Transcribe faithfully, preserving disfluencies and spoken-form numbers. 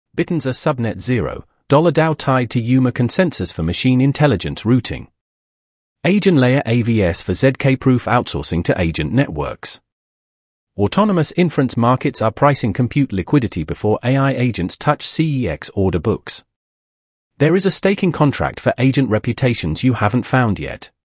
Bitanza Subnet Zero, DAO tied to Yuma Consensus for machine intelligence routing. Agent Layer A V S for Z K-proof outsourcing to agent networks. Autonomous inference markets are pricing compute liquidity before A I agents touch C E X order books. There is a staking contract for agent reputations you haven't found yet.